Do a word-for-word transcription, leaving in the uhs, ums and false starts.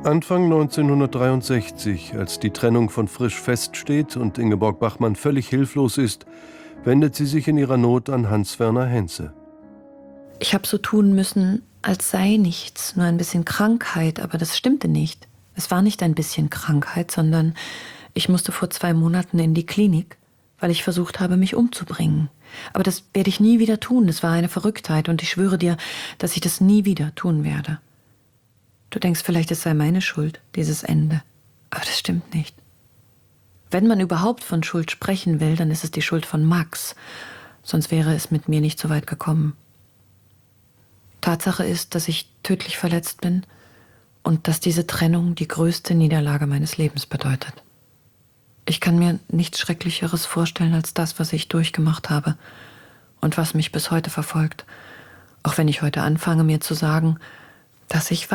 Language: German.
Anfang neunzehnhundertdreiundsechzig, als die Trennung von Frisch feststeht und Ingeborg Bachmann völlig hilflos ist, wendet sie sich in ihrer Not an Hans-Werner Henze. Ich habe so tun müssen, als sei nichts, nur ein bisschen Krankheit, aber das stimmte nicht. Es war nicht ein bisschen Krankheit, sondern ich musste vor zwei Monaten in die Klinik, weil ich versucht habe, mich umzubringen. Aber das werde ich nie wieder tun, das war eine Verrücktheit und ich schwöre dir, dass ich das nie wieder tun werde. Du denkst vielleicht, es sei meine Schuld, dieses Ende. Aber das stimmt nicht. Wenn man überhaupt von Schuld sprechen will, dann ist es die Schuld von Max. Sonst wäre es mit mir nicht so weit gekommen. Tatsache ist, dass ich tödlich verletzt bin und dass diese Trennung die größte Niederlage meines Lebens bedeutet. Ich kann mir nichts Schrecklicheres vorstellen als das, was ich durchgemacht habe und was mich bis heute verfolgt. Auch wenn ich heute anfange, mir zu sagen, dass ich